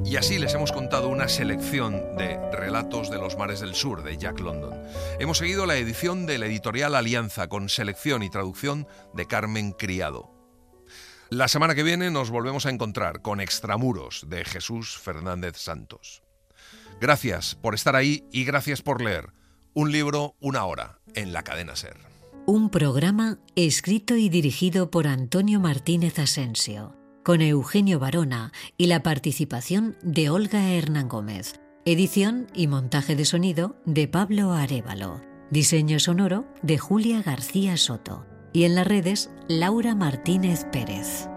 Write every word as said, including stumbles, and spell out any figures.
Y así les hemos contado una selección de Relatos de los Mares del Sur de Jack London. Hemos seguido la edición de la editorial Alianza con selección y traducción de Carmen Criado. La semana que viene nos volvemos a encontrar con Extramuros de Jesús Fernández Santos. Gracias por estar ahí y gracias por leer. Un libro, una hora, en la cadena SER. Un programa escrito y dirigido por Antonio Martínez Asensio, con Eugenio Barona y la participación de Olga Hernán Gómez. Edición y montaje de sonido de Pablo Arévalo. Diseño sonoro de Julia García Soto. Y en las redes, Laura Martínez Pérez.